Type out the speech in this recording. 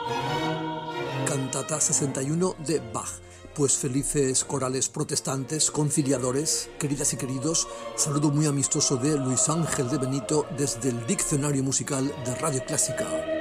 Cantata 61 de Bach. Pues felices corales protestantes, conciliadores, queridas y queridos, saludo muy amistoso de Luis Ángel de Benito desde el Diccionario Musical de Radio Clásica.